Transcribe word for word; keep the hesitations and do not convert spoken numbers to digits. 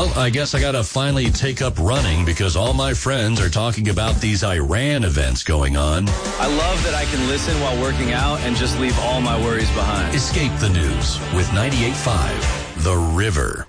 Well, I guess I got to finally take up running because all my friends are talking about these Iran events going on. I love that I can listen while working out and just leave all my worries behind. Escape the news with ninety-eight point five The River.